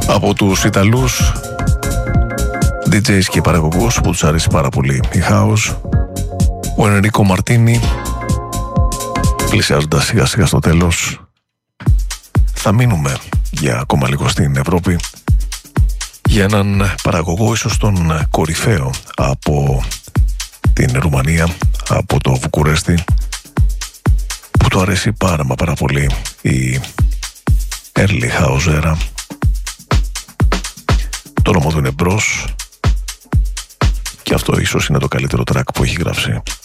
Από τους Ιταλούς DJs και παραγωγούς που τους αρέσει πάρα πολύ η house, ο Ενρίκο Μαρτίνι, πλησιάζοντας σιγά σιγά στο τέλος. Θα μείνουμε για ακόμα λίγο στην Ευρώπη για έναν παραγωγό, ίσως τον κορυφαίο από την Ρουμανία, από το Βουκουρέστι, που του αρέσει πάρα πολύ η early house era. Το όνομα του είναι Μπρος και αυτό ίσως είναι το καλύτερο track που έχει γράψει.